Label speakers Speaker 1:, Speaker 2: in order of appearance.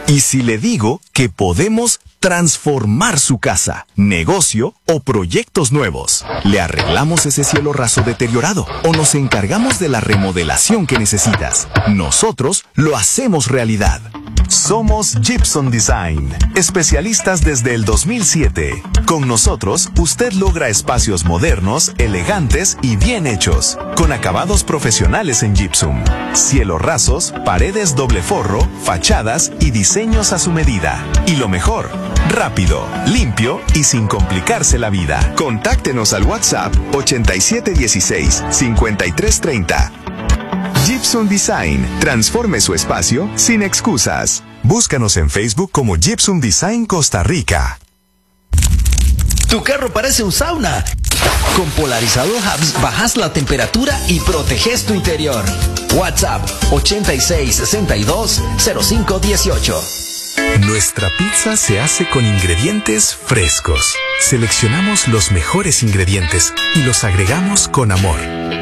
Speaker 1: ¿Y si le digo que podemos transformar su casa, negocio o proyectos nuevos? Le arreglamos ese cielo raso deteriorado o nos encargamos de la remodelación que necesitas. Nosotros lo hacemos realidad. Somos Gypsum Design, especialistas desde el 2007. Con nosotros, usted logra espacios modernos, elegantes y bien hechos, con acabados profesionales en gypsum, cielos rasos, paredes doble forro, fachadas y diseños a su medida. Y lo mejor, rápido, limpio y sin complicarse la vida. Contáctenos al WhatsApp 8716-5330. Gypsum Design. Transforme su espacio sin excusas. Búscanos en Facebook como Gypsum Design Costa Rica.
Speaker 2: Tu carro parece un sauna. Con Polarizador Hubs bajas la temperatura y proteges tu interior. WhatsApp 8662-0518.
Speaker 1: Nuestra pizza se hace con ingredientes frescos. Seleccionamos los mejores ingredientes y los agregamos con amor.